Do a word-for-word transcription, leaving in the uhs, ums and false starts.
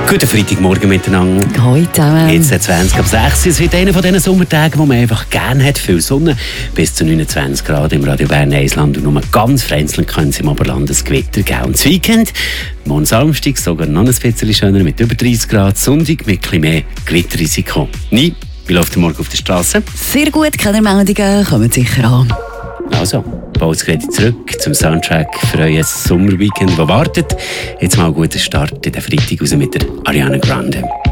Guten Freitagmorgen miteinander. Hallo zusammen. Jetzt zwanzig ab sechs. Es wird einer von diesen Sommertagen, wo man einfach gerne hat. Viel Sonne, bis zu neunundzwanzig Grad im Radio Bern Eisland. Und nur ganz vereinzelt können es im Oberland ein Gewitter geben. Und das Weekend, morgen Samstag, sogar noch ein bisschen schöner mit über dreißig Grad. Sonntag mit etwas mehr Gewitterrisiko. Nie, wie läuft der Morgen auf der Straße? Sehr gut, keine Meldungen, kommen sicher an. Also, Pauls geht zurück zum Soundtrack für euer Sommerweekend, das wartet. Jetzt mal einen guten Start in den Freitag raus mit der Ariana Grande.